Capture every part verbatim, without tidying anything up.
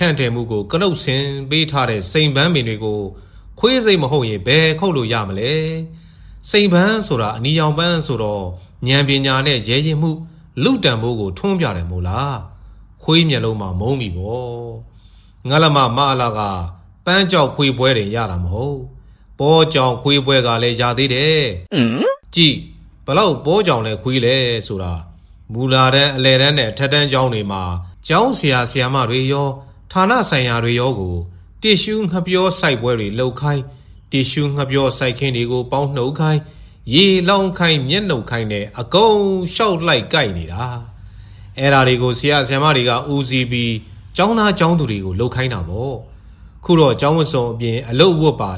ဟန်တယ်မှုကိုကနုတ်ဆင်ပေးထားတဲ့စိန်ပန်းပင်တွေကိုခွေးစိတ်မဟုတ်ရင်ဘယ်ခုတ်လို့ရမလဲစိန်ပန်းဆိုတာအနီရောင်ပန်းဆိုတော့ဉာဏ်ပညာနဲ့ရဲရင်မှုလူတံဖို့ကိုထွန်းပြတယ်မို့လားခွေးမျက်လုံးမှာမုံပြီပေါ့ငါလမမအလာကပန်းကြောက်ခွေးပွဲတွေရတာမဟုတ်ပေါ်ကြောင်ခွေးပွဲကလည်းရသေးတယ်ကြည့်ဘလောက်ပေါ်ကြောင်လဲခွေးလဲဆိုတာမူလာတန်းအလဲတန်းနဲ့အထက်တန်းကျောင်းတွေမှာကျောင်းဆရာဆရာမတွေရောဌာနဆိုင်ရာတွေရောကိုတစ်ရှူးငှပြောစိုက်ပွဲတွေလှုပ်ခိုင်းတစ်ရှူးငှပြောစိုက်ခင်းတွေကိုပေါင်းနှုတ်ခိုင်းရေလောင်းခိုင်းမျက်နှုတ်ခိုင်းနဲ့အကုန်ရှောက်လိုက်ကြိုက်နေတာအဲ့ဒါတွေကိုဆရာဆရာမတွေကဦးစီးပြီးကျောင်းသားကျောင်းသူတွေကိုလှုပ်ခိုင်းတာပေါ့ခုတော့ကျောင်းဝတ်စုံအပြင်အလုပ်ဝတ်ပါ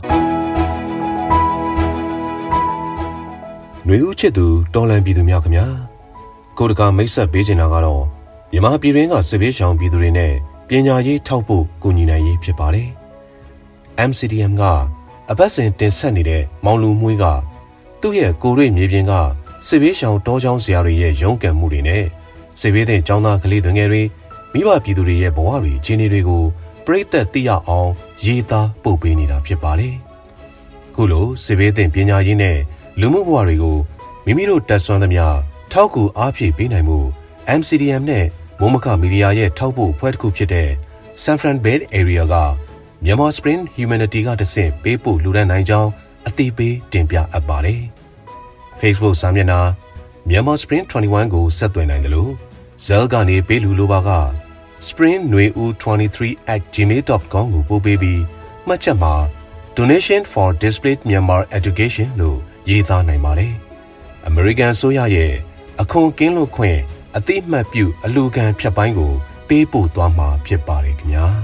ຫນွေဦးချစ်သူတော်လန်ပြည်သူများခင်ဗျာကိုတကာမိတ်ဆက်ပေးချင်တာကတော့မြန်မာပြည်တွင်းကစစ်ဘေးရှောင်ပြည်သူတွေနဲ့ပညာရေးထောက်ဖို့ကူညီနိုင်ရေးဖြစ်ပါတယ် M C D M ကအပတ်စဉ်တင်ဆက်နေတဲ့မောင်လူမွေးကသူ့ရဲ့ကိုရွေမြေပြင်ကစစ်ဘေးရှောင်တောကျောင်းဆရာတွေရဲ့ရုန်းကန်မှုတွေနဲ့စစ်ဘေးတဲ့ကျောင်းသားကလေးတွေငယ်တွေမိဘပြည်သူတွေရဲ့ဘဝတွေအခြေအနေတွေကိုပြည့်သက်သိရအောင်ရေးသားပို့ပေးနေတာဖြစ်ပါတယ်ခုလိုစစ်ဘေးတဲ့ပညာရေးနဲ့လူမှုဘဝတွေကိုမိမိတို့တက်ဆွမ်းသမျှထောက်ကူအားဖြည့်ပေးနိုင်မှု M C D M နဲ့မိုးမခမီဒီယာရဲ့ထောက်ပို့အဖွဲ့တစ်ခုဖြစ်တဲ့ San Fran Bay Area ကမြန်မာ Spring Humanity ကတဆင့်ပေးပို့လူဒန်းနိုင်ကြောင်းအသိပေးတင်ပြအပ်ပါတယ်။ Facebook စာမျက်နှာမြန်မာ Spring ၂၁ကိုဆက်သွယ်နိုင်တယ်လို့ Zell ကနေပေးလူလိုပါက spring nui u twenty-three at gmail dot com ကိုပို့ပေးပြီးမှတ်ချက်မှာ Donation for Displaced Myanmar Education လို့ရေးသားနိုင်ပါတယ်။ American ဆိုရရဲ့အခွန်ကင်းလွတ်ခွင့်အတိအမှတ်ပြုအလူခံဖြတ်ပိုင်းကိုပေးပို့သွားမှာဖြစ်ပါတယ်ခင်ဗျာ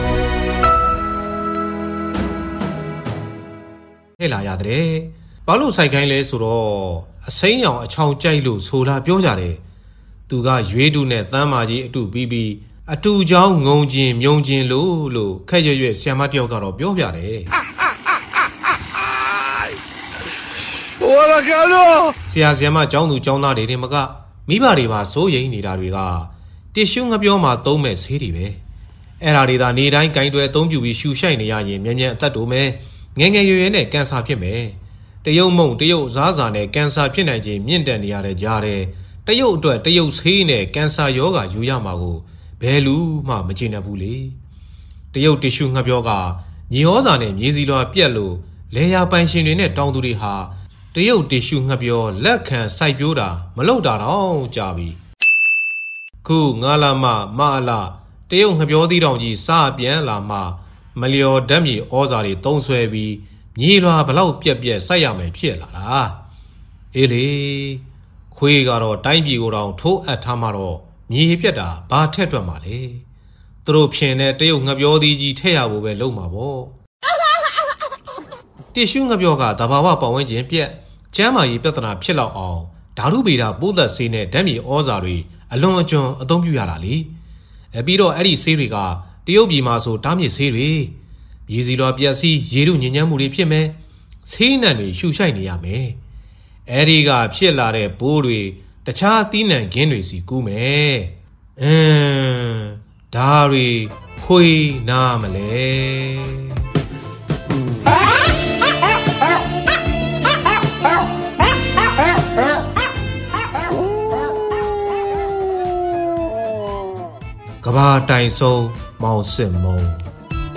ဟဲ့လာရတယ်ဘာလို့စိုက်ခိုင်းလဲဆိုတော့အစိမ်းရောင်အချောင်ကြိုက်လို့ဆိုလာပြောကြတယ်သူကရွေးတူနဲ့သမ်းမာကြီးအတူပြီးပြီးအတူချောင်းငုံကျင်မြုံကျင်လို့လို့ခက်ရွရွဆ iam မတယောက်ကတော့ပြောပြတယ်ဟိုလာကလို့ဆရာဆ iam မကျောင်းသူကျောင်းသားတွေတင်မကမိဘတွေပါစိုးရိမ်နေတာတွေကတစ်ရှူးငပြောမှာသုံးမဲ့ဆေးတွေပဲအဲ့ဒါတွေသာနေတိုင်းဂိုင်းတွဲအသုံးပြုပြီးရှူရှိုက်နေရရင်မြန်မြန်အသက်တိုးမယ်ငယ်ငယ်ရွယ်ရွယ်နဲ့ကင်ဆာဖြစ်မယ်တရုတ်မုံတရုတ်အစားအစာနဲ့ကင်ဆာဖြစ်နိုင်ခြင်းမြင့်တက်နေရတဲ့ကြားတဲ့တရုတ်အတွက်တရုတ်ဆေးနဲ့ကင်ဆာရောဂါယူရမှာကိုဘယ်လူမှမကျေနပ်ဘူးလေတရုတ်တစ်ရှူးငပြောကမြေဩဇာနဲ့မြေစီလွာပြက်လို့လေယာပိုင်ရှင်တွေနဲ့တောင်သူတွေဟာတရုတ်တစ်ရှူးငပြောလက်ခံစိုက်ပျိုးတာမလုပ်တာတော့ကြာပြီခုငါလာမမအလာတရုတ်ငပြောသီးတောင်ကြီးစားပြန်လာမှမလျော်ဓာတ်မြေဩဇာတွေသုံးဆွဲပြီးမြေလွာဘလောက်ပြက်ပြက်စိုက်ရမယ်ဖြစ်လာတာအေးလေခွေးကတော့တိုင်းပြည်ကိုတောင်ထိုးအပ်ထားမှတော့မြေပြက်တာဘာထက်တွက်မှလဲသူတို့ဖြင်တဲ့တရုတ်ငပြောသီးကြီးထည့်ရဖို့ပဲလုပ်မှာပေါ့တစ်ရှူးငပြောကသဘာဝပတ်ဝန်းကျင်ပြက်ကျမ်းမာရေးပြဿနာဖြစ်လောက်အောင်ဓာတုဗေဒပိုးသက်ဆေးနဲ့ဓာတ်မြေဩဇာတွေအလွန်အကျွံအသုံးပြုရတာလေအပြီးတော့အဲ့ဒီဆေးတွေကတရုတ်ပြည်မှာဆိုတားမြစ်ဆေးတွေမြေစီလွာပြက်စီးရေထုညဉ့်ညမ်းမှုတွေဖြစ်မယ်ဆေးနှံတွေရှူရှိုက်နေရမယ်အဲ့ဒီကဖြစ်လာတဲ့ဘိုးတွေတခြားသီးနှံခင်းတွေစီကူးမယ်အင်းဒါတွေခွေးနားမလဲကဘာတိုင်ဆုံးမောင်စစ်မုံ